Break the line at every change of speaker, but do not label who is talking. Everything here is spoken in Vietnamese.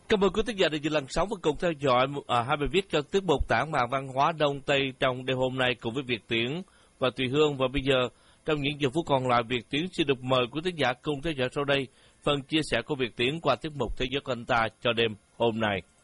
Cảm ơn quý thính giả đã dành lần sống và cùng theo dõi hai bài viết cho tiết mục tản mạn văn hóa Đông Tây trong đêm hôm nay cùng với Việt Tiến và Tùy Hương. Và bây giờ trong những giờ phút còn lại, Việt Tiến xin được mời quý thính giả cùng theo dõi sau đây phần chia sẻ của Việt Tiến qua tiết mục Thế giới của anh ta cho đêm hôm nay.